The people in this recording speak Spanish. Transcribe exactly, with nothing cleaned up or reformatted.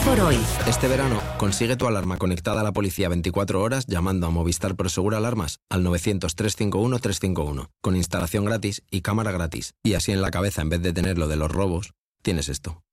Prosegur hoy. Este verano, consigue tu alarma conectada a la policía veinticuatro horas llamando a Movistar Prosegur Alarmas al novecientos, trescientos cincuenta y uno, trescientos cincuenta y uno, con instalación gratis y cámara gratis. Y así en la cabeza, en vez de tener lo de los robos, tienes esto.